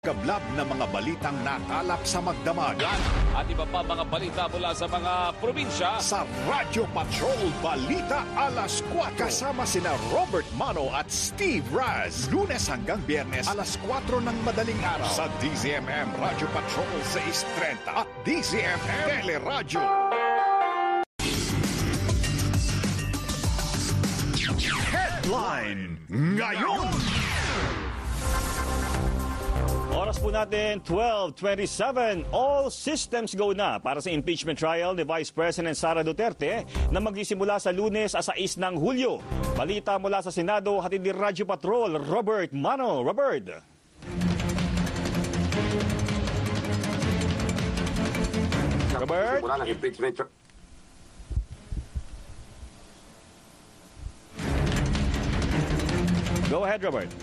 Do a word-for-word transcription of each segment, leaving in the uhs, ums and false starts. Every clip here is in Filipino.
Kablab na mga balitang nakalap sa magdamagan At iba pa mga balita mula sa mga probinsya. sa Radyo Patrol Balita Alas kwatro. Kasama sina Robert Mano at Steve Raz. Lunes hanggang Biyernes alas kwatro ng madaling araw sa D Z M M Radyo Patrol six thirty at D Z M M Teleradyo. Headline ngayon. Oras po natin, twelve twenty-seven. All systems go na para sa impeachment trial ni Vice President Sara Duterte na magsisimula sa Lunes sa sais ng Hulyo. Balita mula sa Senado, hatid ni Radyo Patrol, Robert Mano. Robert. Robert? Mula ng impeachment trial. Go ahead, Robert.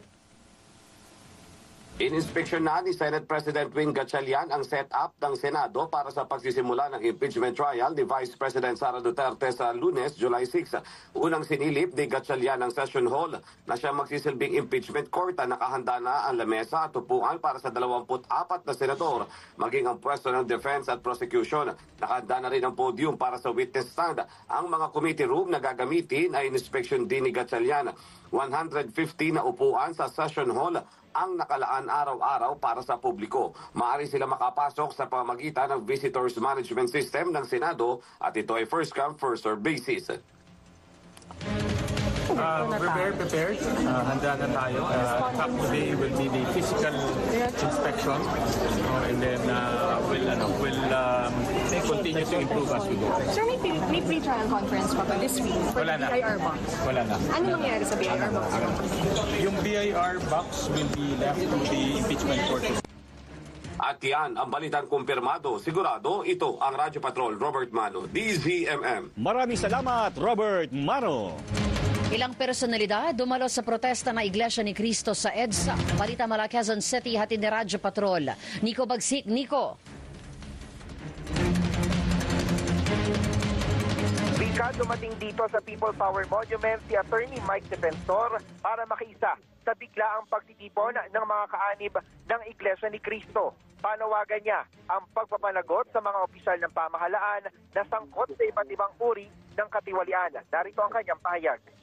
Ininspeksyon na ni Senate President Wing Gatchalian ang set-up ng Senado para sa pagsisimula ng impeachment trial ni Vice President Sara Duterte sa Lunes, July six. Unang sinilip ni Gatchalian ang session hall na siya magsisilbing impeachment court na nakahanda na ang lamesa at upuan para sa dalawampu't apat na senador, maging ang pwesto ng defense at prosecution. Nakahanda na rin ang podium para sa witness stand. Ang mga committee room na gagamitin ay ininspeksyon din ni Gatchalian. one hundred fifty na upuan sa session hall ang nakalaan araw-araw para sa publiko. Maaari sila makapasok sa pamagitan ng Visitors Management System ng Senado at ito ay first come, first served basis. Uh, we're very prepared. Uh, handa na tayo. Uh, top today will be the physical inspection. Uh, and then uh, we'll, ano, we'll um, continue to improve as we go. Sir, may, pre- may pre-trial conference pa ba this week for Wala the na. B I R box? Wala na. Ano nangyari sa B I R box? Yung B I R box will be left to the impeachment court. At yan ang balitang kumpirmado. Sigurado, ito ang Radyo Patrol, Robert Mano, D Z M M. Maraming salamat, Robert Mano. Ilang personalidad dumalo sa protesta na Iglesia ni Cristo sa EDSA. Balita mula Quezon City, hatid ni Radyo Patrol. Nico Bagsik, Nico. Bika dumating dito sa People Power Monument si Attorney Mike Defensor para makiisa sa biglaang pagtitipon ng mga kaanib ng Iglesia ni Cristo. Panawagan niya ang pagpapanagot sa mga opisyal ng pamahalaan na sangkot sa iba't ibang uri ng katiwalian. Narito ang kanyang pahayag.